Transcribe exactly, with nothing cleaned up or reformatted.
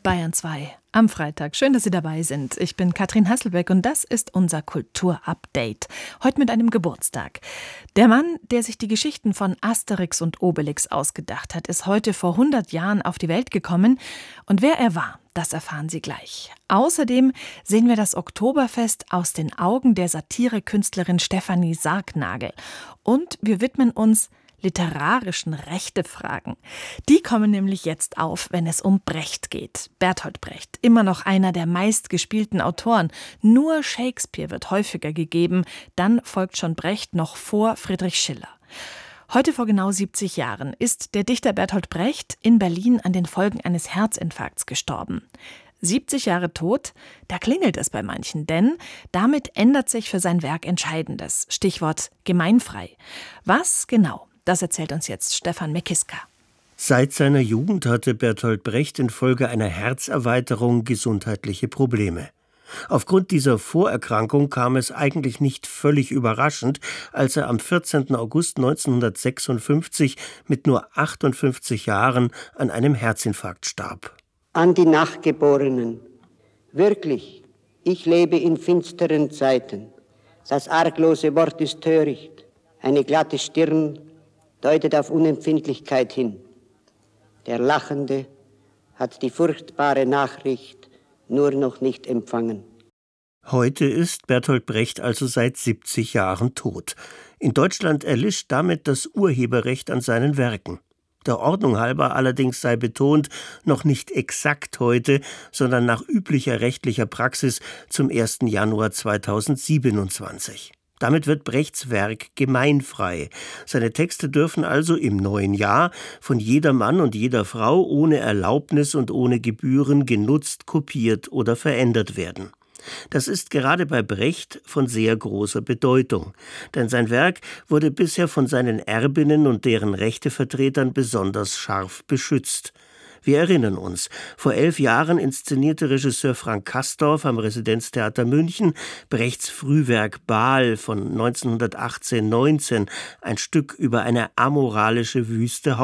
Bayern zwei am Freitag. Schön, dass Sie dabei sind. Ich bin Katrin Hasselbeck und das ist unser Kulturupdate. Heute mit einem Geburtstag. Der Mann, der sich die Geschichten von Asterix und Obelix ausgedacht hat, ist heute vor hundert Jahren auf die Welt gekommen. Und wer er war, das erfahren Sie gleich. Außerdem sehen wir das Oktoberfest aus den Augen der Satirekünstlerin Stefanie Sargnagel. Und wir widmen uns literarischen Rechtefragen. Die kommen nämlich jetzt auf, wenn es um Brecht geht. Bertolt Brecht, immer noch einer der meistgespielten Autoren. Nur Shakespeare wird häufiger gegeben. Dann folgt schon Brecht noch vor Friedrich Schiller. Heute vor genau siebzig Jahren ist der Dichter Bertolt Brecht in Berlin an den Folgen eines Herzinfarkts gestorben. siebzig Jahre tot, da klingelt es bei manchen, denn damit ändert sich für sein Werk Entscheidendes. Stichwort gemeinfrei. Was genau? Das erzählt uns jetzt Stefan Mekiska. Seit seiner Jugend hatte Bertolt Brecht infolge einer Herzerweiterung gesundheitliche Probleme. Aufgrund dieser Vorerkrankung kam es eigentlich nicht völlig überraschend, als er am vierzehnten August neunzehnhundertsechsundfünfzig mit nur achtundfünfzig Jahren an einem Herzinfarkt starb. An die Nachgeborenen. Wirklich, ich lebe in finsteren Zeiten. Das arglose Wort ist töricht. Eine glatte Stirn deutet auf Unempfindlichkeit hin. Der Lachende hat die furchtbare Nachricht nur noch nicht empfangen. Heute ist Bertolt Brecht also seit siebzig Jahren tot. In Deutschland erlischt damit das Urheberrecht an seinen Werken. Der Ordnung halber allerdings sei betont, noch nicht exakt heute, sondern nach üblicher rechtlicher Praxis zum ersten Januar zweitausendsiebenundzwanzig. Damit wird Brechts Werk gemeinfrei. Seine Texte dürfen also im neuen Jahr von jeder Mann und jeder Frau ohne Erlaubnis und ohne Gebühren genutzt, kopiert oder verändert werden. Das ist gerade bei Brecht von sehr großer Bedeutung, denn sein Werk wurde bisher von seinen Erbinnen und deren Rechtevertretern besonders scharf beschützt. Wir erinnern uns, vor elf Jahren inszenierte Regisseur Frank Castorf am Residenztheater München Brechts Frühwerk Baal von neunzehnhundertachtzehn neunzehn, ein Stück über eine amoralische Wüste